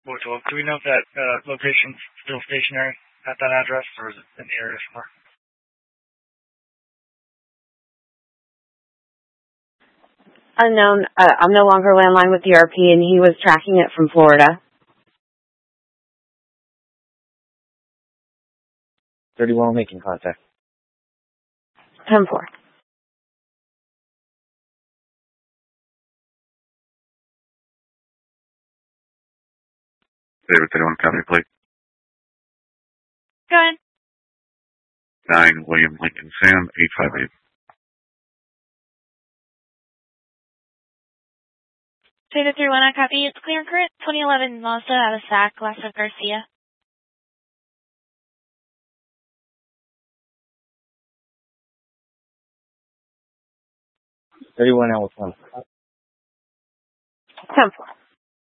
412. Do we know if that location's still stationary at that address, or is it in the area somewhere? Unknown. I'm no longer landline with DRP, and he was tracking it from Florida. 31 making contact. 10-4. David 31 County Plate. Go ahead. 9 William Lincoln Sam 858. Data 31, I copy. It's clear and current. 2011 Mazda out of SAC, Las of Garcia. $31 hours. 10-4.